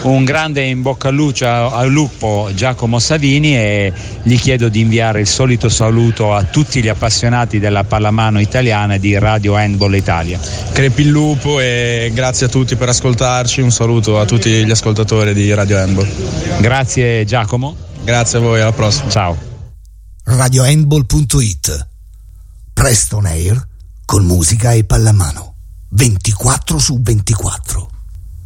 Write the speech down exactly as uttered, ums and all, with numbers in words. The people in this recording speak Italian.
Un grande in bocca al luce al lupo Giacomo Savini, e gli chiedo di inviare il solito saluto a tutti gli appassionati della pallamano italiana e di Radio Handball Italia. Crepi il lupo e grazie a tutti per ascoltarci, un saluto a tutti gli ascoltatori di Radio Handball. Grazie Giacomo. Grazie a voi, alla prossima. Ciao. radio handball punto it, Presto on Air con musica e pallamano ventiquattro su ventiquattro.